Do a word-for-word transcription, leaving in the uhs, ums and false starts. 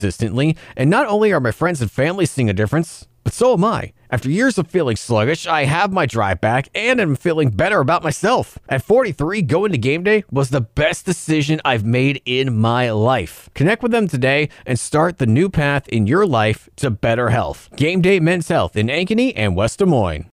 consistently, and not only are my friends and family seeing a difference, but so am I. After years of feeling sluggish, I have my drive back and am feeling better about myself. At forty-three, going to game day was the best decision I've made in my life. Connect with them today and start the new path in your life to better health. Game Day Men's Health in Ankeny and West Des Moines.